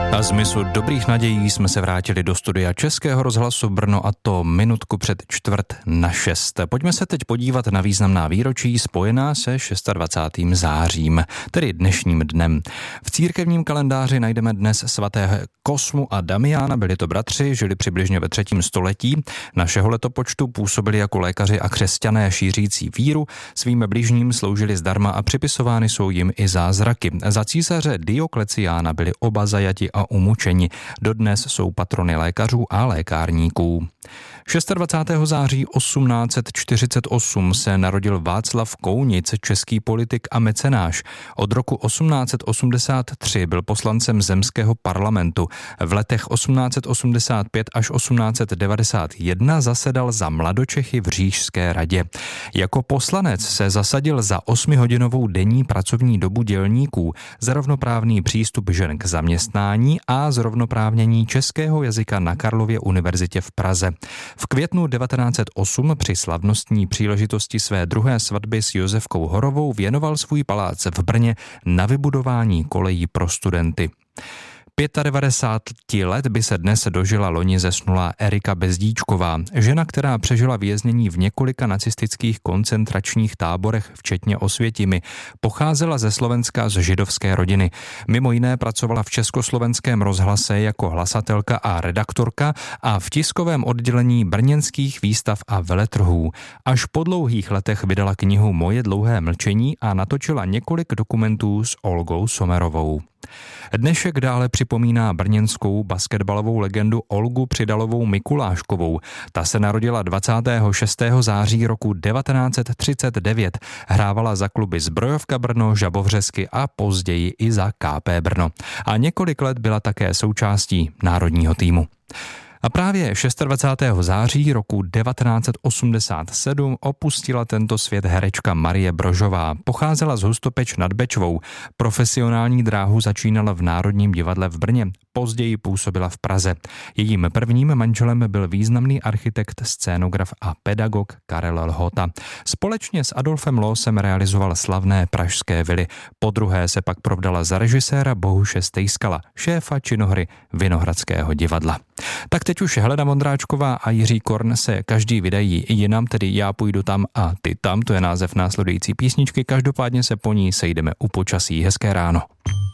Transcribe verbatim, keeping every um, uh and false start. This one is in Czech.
Na zmyslu dobrých nadějí jsme se vrátili do studia Českého rozhlasu Brno, a to minutku před čtvrt na šest. Pojďme se teď podívat na významná výročí spojená se dvacátým šestým zářím, tedy dnešním dnem. V církevním kalendáři najdeme dnes svaté Kosmu a Damiána, byli to bratři, žili přibližně ve třetím století. Našeho letopočtu působili jako lékaři a křesťané šířící víru, svým bližním sloužili zdarma a připisovány jsou jim i zázraky. Za císaře Diokleciána byli oba zajati a umučeni. Dodnes jsou patrony lékařů a lékárníků. dvacátého šestého září osmnáct set čtyřicet osm se narodil Václav Kounic, český politik a mecenáš. Od roku osmnáct set osmdesát tři byl poslancem zemského parlamentu. V letech osmnáct set osmdesát pět až osmnáct set devadesát jedna zasedal za mladočechy v Říšské radě. Jako poslanec se zasadil za osmihodinovou denní pracovní dobu dělníků, za rovnoprávný přístup žen k zaměstnání a zrovnoprávnění českého jazyka na Karlově univerzitě v Praze. V květnu devatenáct set osm při slavnostní příležitosti své druhé svatby s Josefkou Horovou věnoval svůj palác v Brně na vybudování kolejí pro studenty. devadesát pět let by se dnes dožila loni zesnulá Erika Bezdíčková, žena, která přežila věznění v několika nacistických koncentračních táborech, včetně Osvětimi. Pocházela ze Slovenska z židovské rodiny. Mimo jiné pracovala v Československém rozhlase jako hlasatelka a redaktorka a v tiskovém oddělení brněnských výstav a veletrhů. Až po dlouhých letech vydala knihu Moje dlouhé mlčení a natočila několik dokumentů s Olgou Somerovou. Dnešek dále připomíná brněnskou basketbalovou legendu Olgu Přidalovou Mikuláškovou. Ta se narodila dvacátého šestého září roku devatenáct set třicet devět. Hrávala za kluby Zbrojovka Brno, Žabovřesky a později i za K P Brno. A několik let byla také součástí národního týmu. A právě dvacátého šestého září roku devatenáct set osmdesát sedm opustila tento svět herečka Marie Brožová. Pocházela z Hustopeč nad Bečvou. Profesionální dráhu začínala v Národním divadle v Brně. Později působila v Praze. Jejím prvním manželem byl významný architekt, scénograf a pedagog Karel Lhota. Společně s Adolfem Loosem realizoval slavné pražské vily. Podruhé se pak provdala za režiséra Bohuše Stejskala, šéfa činohry Vinohradského divadla. Tak teď už Helena Vondráčková a Jiří Korn se každý vydají jinam, tedy Já půjdu tam a ty tam, to je název následující písničky, každopádně se po ní sejdeme u počasí. Hezké ráno.